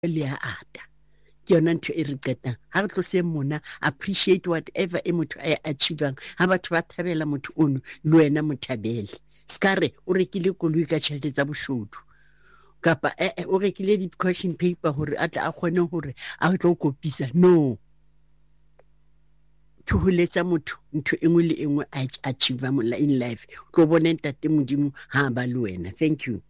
le ya ata ke yona ntho e re qetang ha re tlose mona appreciate whatever e motho a achievang ha batho ba thabela motho ono le wena mothabele skare o rekile koloi ka tšhelete tsa boshodu kapa o rekile di-question paper hore a tla a kgone hore a tlo kopisa no to holetsa motho ntho engwe le engwe a achieve in life tlo bona ntate modimo ha ba le wena. Thank you.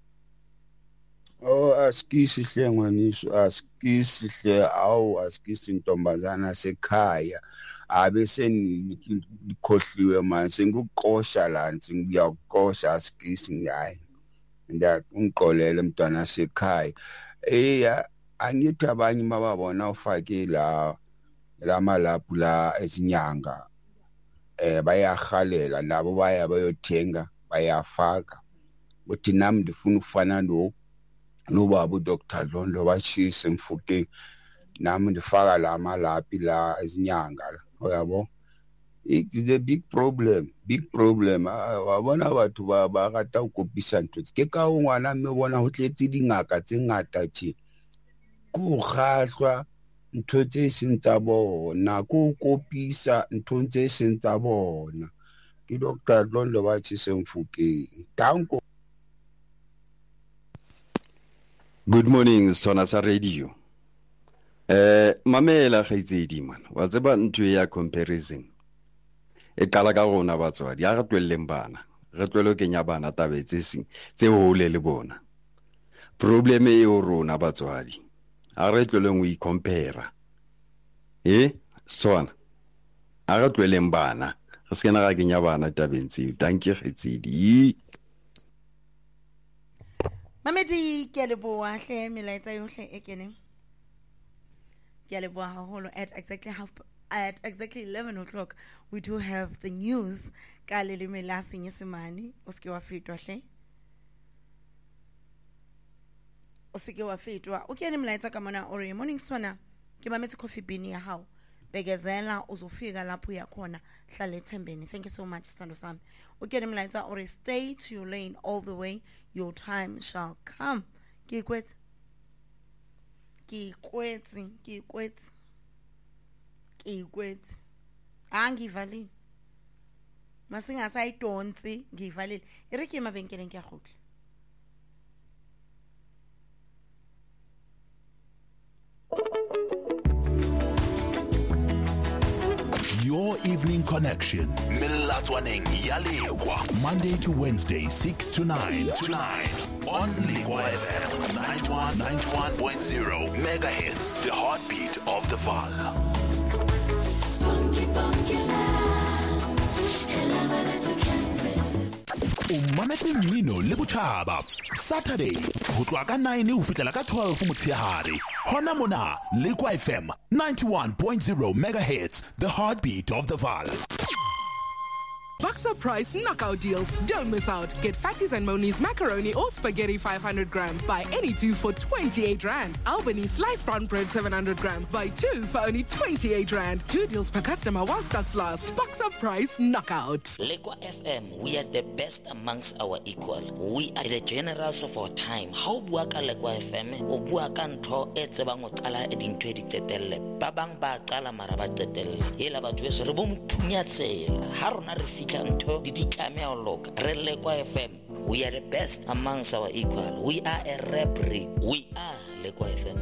Oh, askisi hle ngwanisho, askisi intombazana sekhaya abe senikhohliwe manje sengikuqosha la ngiyaqosha askisi ngayi ngiyakungiqolele mntwana sekhaya angithi abanye mababona ufake la malaphu la ezinyanga bayahalela nabo bayothenga bayafaka uthi nami ndifuna ukufana nobaba uDr Dlondo bashise Mfokeng nami ndifaka la malaphi la ezinyanga uyabo. It's a big problem wabona batho ba rata go kopisa ntho ke ka ngwana mme bona ho tletse dingaka tse ngata tje go kgahlwa ntho tse seng tsa bona go kopisa ntho tse seng tsa bona ke Dr Dlondo ba tshise Mfokeng. Danko. Good morning, Sonasa Radio. Mamela khaitsedi man. Wa tseba ntwe ya comparison. E qala ka rona batswadi, ya re twelleng bana. Re twelo kenya bana tabe tse hole le bona. Problem e o rona batswadi. A re tweleng we compare. Sona. A re tweleng bana. Re se kana ga kenya bana tabeng tseo. Dankie khaitsedi. Mamedi ke leboa hle melaetsa yohle e keneng. Ke leboa haholo at exactly 11 o'clock we do have the news ka leleme la Senyesemane. O se ke wa fetwa hle. O se ke wa fetwa. O kene melaetsa ka mona ore morning Swana ke mametse coffee bean ya hao. Begezela uzofika lapho yakhona hlale ethembeni. Thank you so much Sando Sam. Okay, mlaitsa or stay to your lane all the way. Your time shall come. Ki kwet. Angivali. Masinga sayitonsi ngivalile. Iriki mabenkeleng ke khotla. Your evening connection. Milatwaneng Yalekwa. Monday to Wednesday, 6 to 9. On Lekwa FM 91.0 megahertz. The heartbeat of the Val. Umametse mmino le botjhaba Saturday go tloa ka 9 ho fihlela ka 12 motshehare hona mona Lekwa FM 91.0 megahertz, the heartbeat of the Val. Boxer Price knockout deals. Don't miss out. Get Fatties and Moni's macaroni or spaghetti 500 gram. Buy any two for 28 rand. Albany sliced brown bread 700 gram. Buy two for only 28 rand. 2 deals per customer while stocks last. Boxer Price knockout. Lekwa FM, we are the best amongst our equal. We are the generals of our time. How buaka Lekwa FM? O buaka ntho e tsebang o qala e dintho di tetelle. Ba bang ba qala mara ba tetelle. Ela batho beso re bo mphunya tsela. Ha rona re ntho di ditlame o loka re Lekwa FM. We are the best amongst our equal. We are a rap breed. We are Lekwa FM.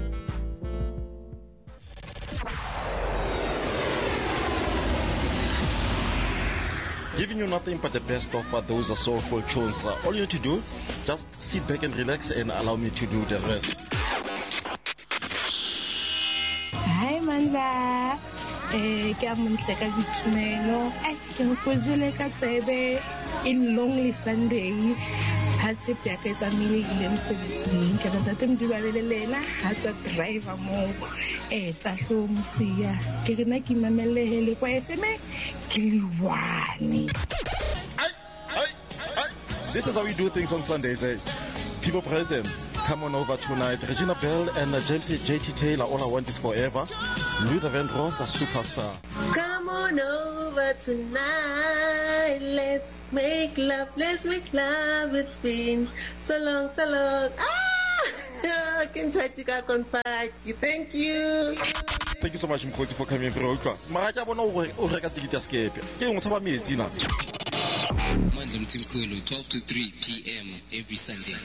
Giving you nothing but the best of those soulful tunes. All you need to do, just sit back and relax and allow me to do the rest. Hi Manza. Ke amontle ka ditumelo ke nkojele ka tsebe in lonely Sunday ha tshepe ya ka tsa mmele ile mosebetsing ke rata temdi ba lelela ha tsa driver mo tahlo mosia ke rena ke mamelle Lekwa FM ke liwane. This is how we do things on Sundays. People present, come on over tonight. Regina Bell and JT Taylor, All I Want Is Forever. Luther Vandross, a superstar. Come on over tonight. Let's make love. It's been so long. I can touch you confide. Thank you. Thank you so much, Mkhosi, for coming through. Mara ke bona o reka ticket ya skepe. Ke ngwe tshaba metsi na. Mandla Mthimkhulu, 12 to 3 p.m. every Sunday.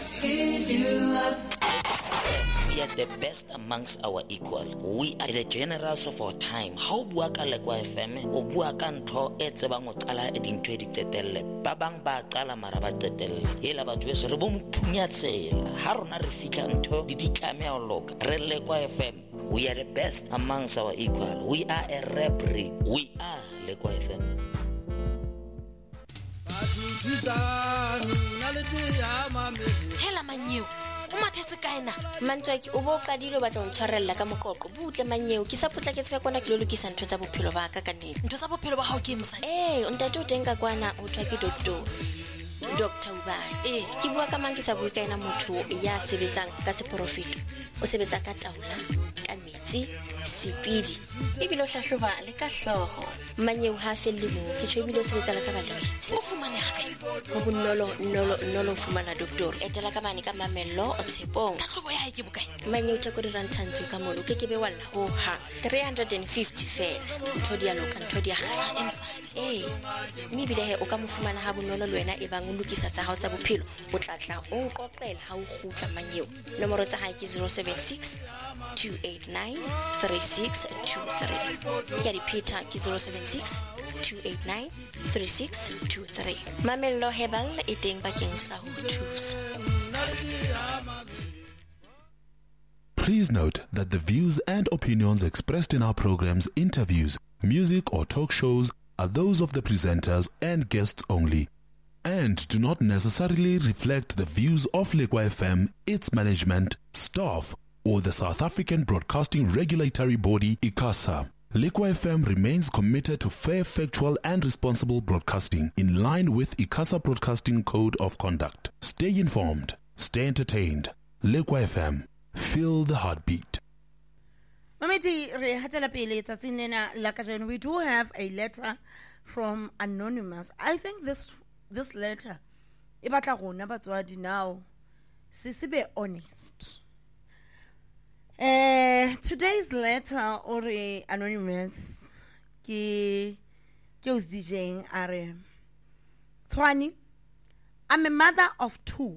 We are the best amongst our equal. We are the generals of our time. How bua ka Lekwa FM o bua ka ntho e tsebang o qala dintho di tetelle. Ba bang ba qala mara ba tetelle. Hela batho beso re bo mphunya tsela. Ha rona re fitla ntho di ditlame a loka. Re Lekwa FM. We are the best amongst our equal. We are a rap breed. We are Lekwa FM. Hela Mannyeo o mathetse kae na Mantswaki o bo qadile o batla o ntshwarella ka moqoqo butle Mannyeo ke sa potlaketse ka kwana ke lo lokisa ntho tsa bophelo ba ka nne ntho tsa bophelo ba hao ke mosadi ntate o teng ka kwana o thwa ke Dr. Ubani ke bua ka mang ke sa bue ka ena motho ya sebetsang ka seprofeto o sebetsa ka taula ka metsi sepidi ebile o hlahloba le ka hloho Mannyeo ha felle mo ke tshwebile o sebetsa le ka balwetse o fumane ha kae go bonolo fumana doctor etela ka mane ka mamello o tshepong tlhahlobo ya hae ke bokae Mannyeo tsa go dira nthantsho ka molo ke be walla ho ha 350 fela ntho di a loka ntho di a ga emsadi mme bile he o ka mo fumana ha bonolo le wena e bang o lokisa tsa hao tsa bophelo o tlatla o qoqela ha o khutla Mannyeo nomoro tsa hae ke 076 289 3623 ke di Peter ke 076 289 3623 Mamello Herbal e teng bakeng sa ho thusa. Please note that the views and opinions expressed in our programs, interviews, music or talk shows are those of the presenters and guests only and do not necessarily reflect the views of Lekwa FM, its management, staff, or the South African Broadcasting Regulatory Body, ICASA. Lekwa FM remains committed to fair, factual and responsible broadcasting in line with ICASA Broadcasting Code of Conduct. Stay informed, stay entertained. Lekwa FM, feel the heartbeat. Mameti re hatela pele tsatsing lena la kajeno we do have a letter from Anonymous. I think this letter e batla rona batswadi now sisibe honest. Today's letter or Anonymous ke uzijeng are Twani. I'm a mother of 2.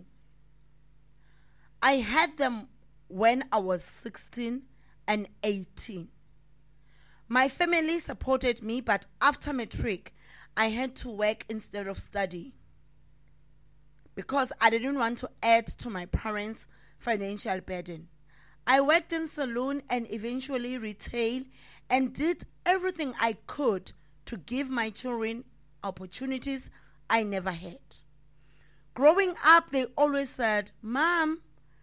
I had them when I was 16 and 18. My family supported me, but after matric, I had to work instead of study because I didn't want to add to my parents' financial burden. I worked in saloon and eventually retail and did everything I could to give my children opportunities I never had. Growing up, they always said, "Mom,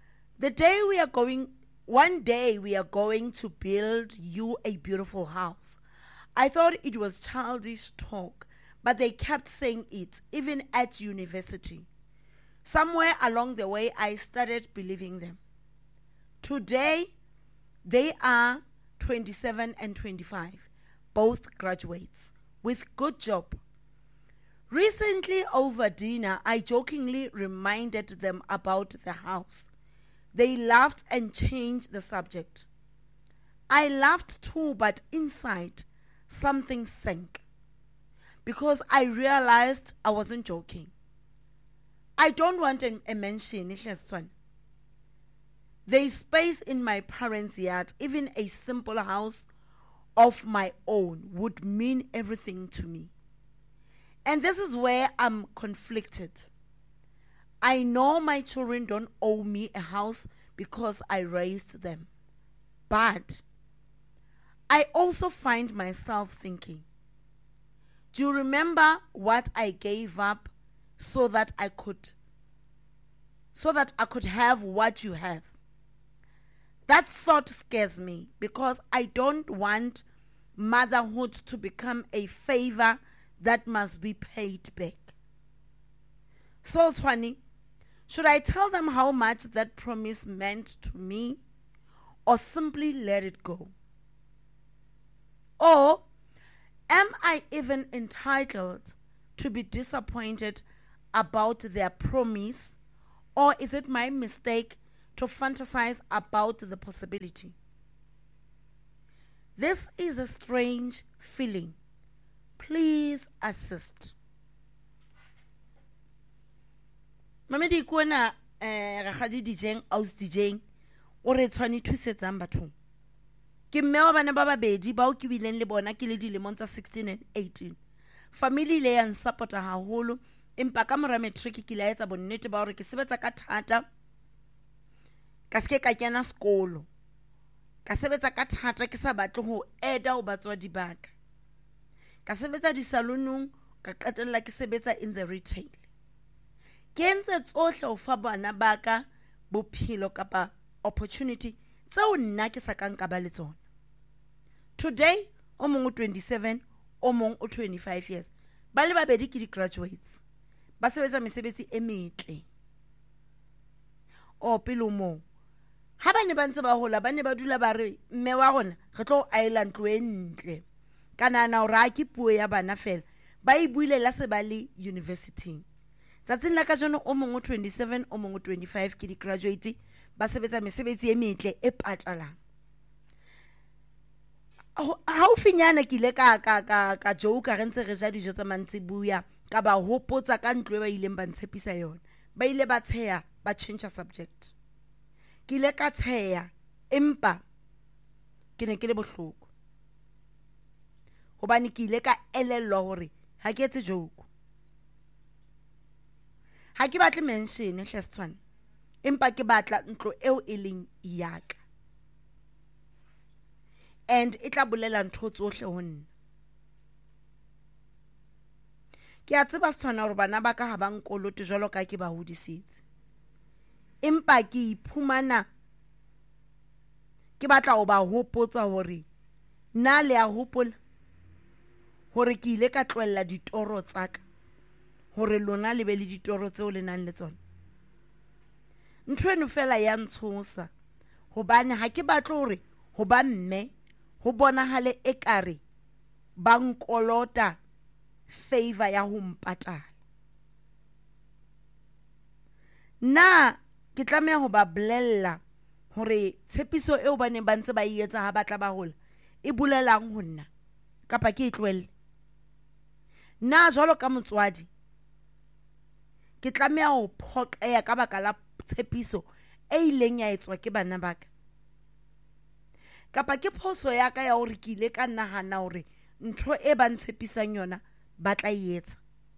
one day we are going to build you a beautiful house." I thought it was childish talk, but they kept saying it, even at university. Somewhere along the way, I started believing them. Today, they are 27 and 25, both graduates, with good job. Recently over dinner, I jokingly reminded them about the house. They laughed and changed the subject. I laughed too, but inside, something sank because I realized I wasn't joking. I don't want a mansion. There is space in my parents' yard. Even a simple house of my own would mean everything to me. And this is where I'm conflicted. I know my children don't owe me a house because I raised them. But I also find myself thinking, do you remember what I gave up so that I could have what you have? That thought scares me because I don't want motherhood to become a favor that must be paid back. So, Twani, should I tell them how much that promise meant to me or simply let it go? Or am I even entitled to be disappointed about their promise, or is it my mistake to fantasize about the possibility. This is a strange feeling. Please assist. Mamedi kuona rakgadi dijeng aus dijeng o re tshwane thusetsang bathong. Ke mme wa bana ba babedi ba o ke bileng le bona ke le dilemong tsa 16 and 18. Family le ya nsupporta haholo empa ka mora matric ke la etsa bonnete ba hore ke sebetsa ka thata ka ske ka kena sekolo ka sebetsa ka thata ke sa batle ho eda o batswadi baka ka sebetsa di salonong ka qetella ke sebetsa in the retail ke entse tsohle ho fa bana baka bophelo kapa opportunity tseo nna ke sa kang ka ba le tsona. Today o mong o 27 o mong o 25 years ba le babedi ke di graduates ba sebetsa mesebetsi e metle. O pele mo ha ba ne ba ntse ba hola ba ne ba dula ba re mme wa rona re tlo island tlo entle kana na ora ke puo ya bana fela ba e builela se ba le university. Tsatsing la ka jeno o mong o 27 o mong o 25 ke di graduate ba sebetsa mesebetsi e metle e patalang. Haufinyana ke ile ka joke re ntse re ja dijo tsa mantsibuya ka ba hopotsa ka ntlo e ba ileng ba ntshepisa yona ba ile ba tsheya ba change subject ke ile ka tsheya empa ke ne ke le bohloko hobane ke ile ka elellwa hore ha ke etse joke ha ke batle mention hlestswana empa ke batla ntlo eo e leng yaka and e tla bolela ntho tsohle ho nna. Ke a tseba tshwana hore bana ba ka ha ba nkolote jwalo ka ke ba hodisitse empa ke iphumana ke batla ho ba hopotsa hore na le a hopola hore ke ile ka tloella ditoro tsaka hore lona le be le ditoro tseo le nang le tsona. Ntho eno fela ya ntshosa hobane ha ke batla hore ho ba mme ho bonahale ekare ba nkolota favor ya ho mpatala. Na ke tlameha ho ba blella hore tshepiso eo ba ne ba ntse ba etsa ha ba tla ba hola e bolelang ho nna kapa ke itlwelle. Na jwalo ka motswadi ke tlameha ho phoqeha ka baka la tshepiso e ileng ya etswa ke bana baka kapa ke phoso ya ka ya hore ke ile ka nahana hore ntho e ba ntshepisang yona ba tla etsa.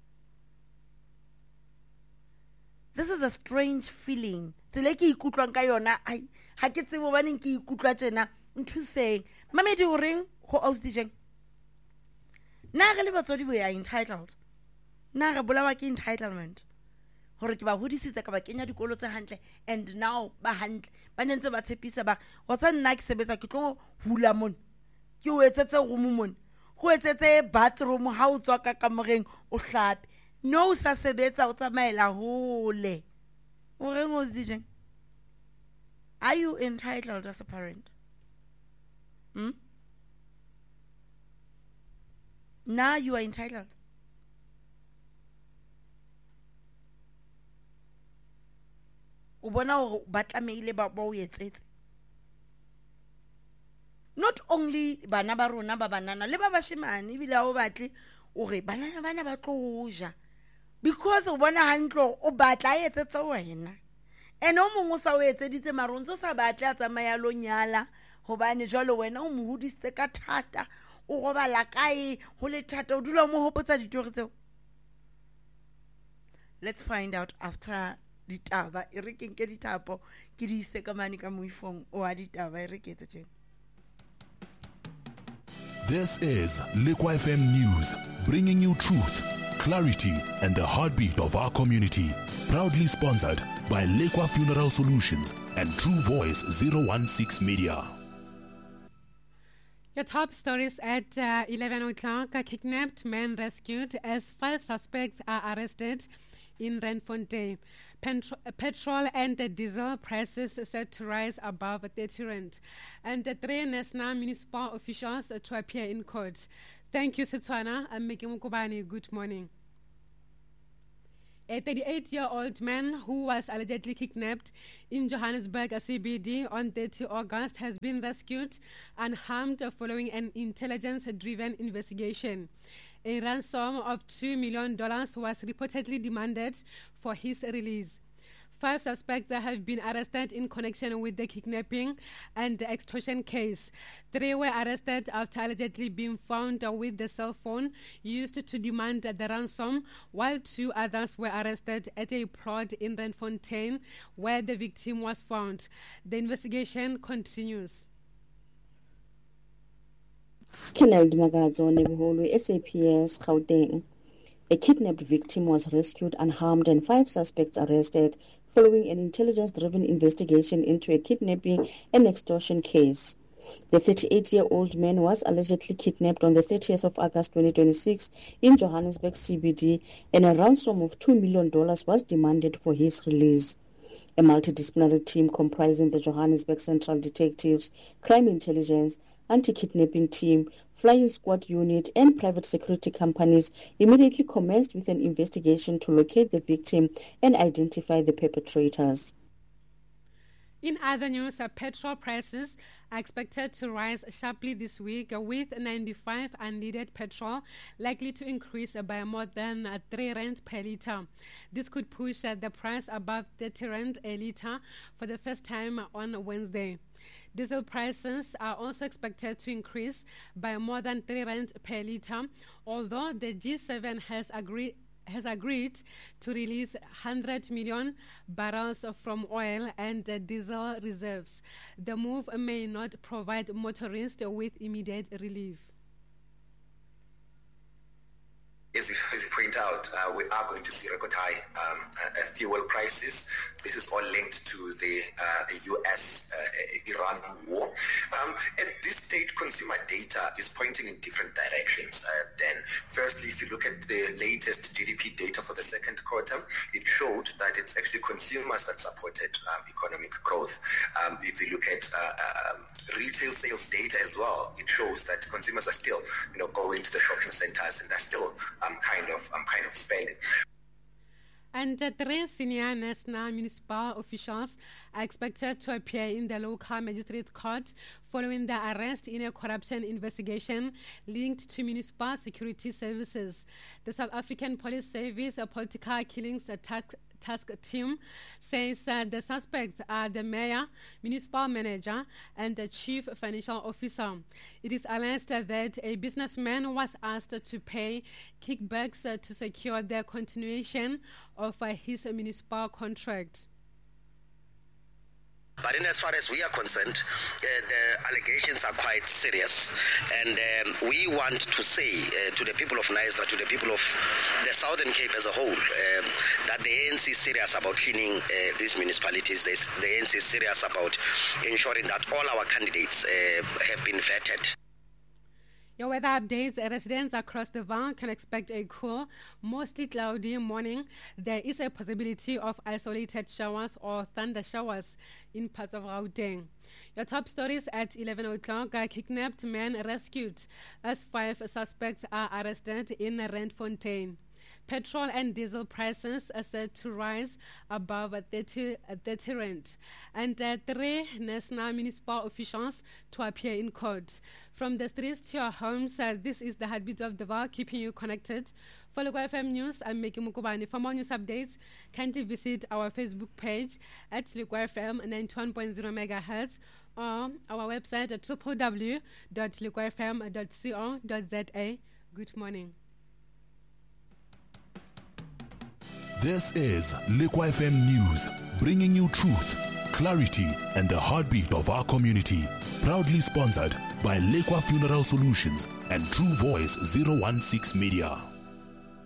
This is a strange feeling. Tsele ke ikutlwang ka yona ai ha ke tsebo baneng ke ikutlwa tjena nthuseng. Mamedi o reng ho ausdijeng. Na re le batswadi we are entitled. Na re bolawa ke entitlement. Hore ke ba hodisitse ka ba kenya dikolo tse hantle and now ba hantle ba nentse ba tshepisa ba o tsa nna ke sebetsa ke tlo hula mon ke o etsetse room mon go etsetse bathroom ha o tswa ka kamoreng o hlape no sa sebetsa o tsamaela hole o reng o dijeng. Are you entitled as a parent? Now you are entitled. O bona hore ba tlameile ba o etsetse. Not only bana ba rona ba banana le ba bashimane ebile ha o batle o re banana bana ba tlo ja because o bona hantlo o batla etsetse wena ene o mongwe sa o etseditse maronzo sa batle a tsamaya lo nyala hobane jwalo wena o mo hodisitse ka thata o robala kae ho le thata o dula mo hopotsa ditori tseo. Let's find out after ditaba e re kenke ditapo ke di ise ka mane ka moifong o a ditaba e re ke etse tjena. This is Liquid FM News, bringing you truth, clarity, and the heartbeat of our community. Proudly sponsored by Liquid Funeral Solutions and True Voice 016 Media. Your top stories at 11 o'clock. A kidnapped man rescued as 5 suspects are arrested in Randfontein. Petrol and the diesel prices set to rise above 30 rand. And the 3 national municipal officials to appear in court. Thank you, Setswana. I'm making Mukubani. Good morning. A 38-year-old man who was allegedly kidnapped in Johannesburg CBD on 30 August has been rescued unharmed following an intelligence-driven investigation. A ransom of $2 million was reportedly demanded for his release. 5 suspects have been arrested in connection with the kidnapping and the extortion case. 3 were arrested after allegedly being found with the cell phone used to demand the ransom, while 2 others were arrested at a plot in Randfontein where the victim was found. The investigation continues. Kinald Magazo Nebuholu, SAPS Gauteng. A kidnapped victim was rescued unharmed and 5 suspects arrested following an intelligence-driven investigation into a kidnapping and extortion case. The 38-year-old man was allegedly kidnapped on the 30th of August 2026 in Johannesburg CBD, and a ransom of $2 million was demanded for his release. A multidisciplinary team comprising the Johannesburg Central Detectives, Crime Intelligence, Anti-Kidnapping Team, Flying Squad Unit and private security companies immediately commenced with an investigation to locate the victim and identify the perpetrators. In other news, petrol prices are expected to rise sharply this week, with 95 unleaded petrol likely to increase by more than 3 rand per litre. This could push the price above 30 rand a litre for the first time on Wednesday. Diesel prices are also expected to increase by more than 3 rand per litre, although the G7 has agreed to release 100 million barrels from oil and diesel reserves. The move may not provide motorists with immediate relief. As you point out, we are going to see record high fuel prices. This is all linked to the US-Iran war. At this stage, consumer data is pointing in different directions. Then, firstly, if you look at the latest GDP data for the second quarter, it showed that it's actually consumers that supported economic growth. If you look at retail sales data as well, it shows that consumers are still, going to the shopping centers and they're still kind of spending. And 3 senior national municipal officials are expected to appear in the local magistrate court following the arrest in a corruption investigation linked to municipal security services. The South African Police Service Political Killings Task Team says the suspects are the mayor, municipal manager, and the chief financial officer. It is alleged that a businessman was asked to pay kickbacks to secure the continuation of his municipal contract. But in as far as we are concerned, the allegations are quite serious, and we want to say to the people of Knysna, to the people of the Southern Cape as a whole, that the ANC is serious about cleaning these municipalities. The ANC is serious about ensuring that all our candidates have been vetted. Your weather updates. Residents across the Vaal can expect a cool, mostly cloudy morning. There is a possibility of isolated showers or thunder showers in parts of Gauteng. Your top stories at 11 o'clock. A kidnapped man rescued as 5 suspects are arrested in Randfontein. Petrol and diesel prices are set to rise above 30 rand. And 3 national municipal officials to appear in court. From the streets to your homes, this is the heartbeat of the Vaal, keeping you connected. For Lekwa FM News, I'm Meki Mukubani. For more news updates, kindly visit our Facebook page at Lekwa FM 91.0 MHz or our website at www.lekwafm.co.za. Good morning. This is Lekwa FM News, bringing you truth, clarity, and the heartbeat of our community. Proudly sponsored by Lekwa Funeral Solutions and True Voice 016 Media.